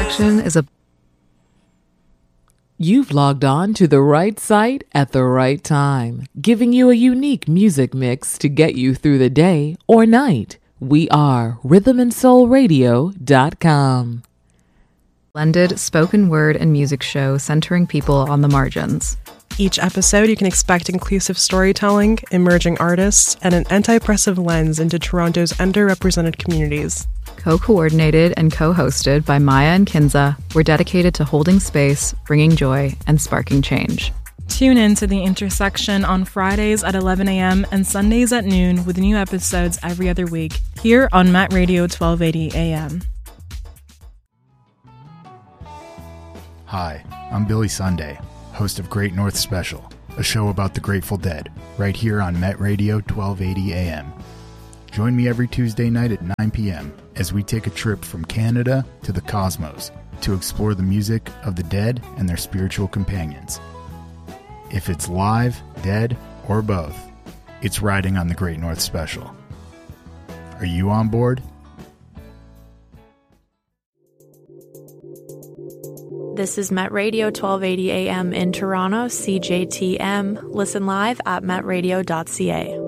Intersection is a... You've logged on to the right site at the right time, giving you a unique music mix to get you through the day or night. We are rhythmandsoulradio.com. Blended spoken word and music show centering people on the margins. Each episode, you can expect inclusive storytelling, emerging artists, and an anti-oppressive lens into Toronto's underrepresented communities. Co-coordinated and co-hosted by Maya and Kinza, we're dedicated to holding space, bringing joy, and sparking change. Tune in to The Intersection on Fridays at 11 a.m. and Sundays at noon with new episodes every other week here on Met Radio 1280 AM. Hi, I'm Billy Sunday, host of Great North Special, a show about the Grateful Dead, right here on Met Radio 1280 AM. Join me every Tuesday night at 9 p.m. as we take a trip from Canada to the cosmos to explore the music of the dead and their spiritual companions. If it's live, dead, or both, it's riding on the Great North Special. Are you on board? This is Met Radio 1280 AM in Toronto, CJTM. Listen live at metradio.ca.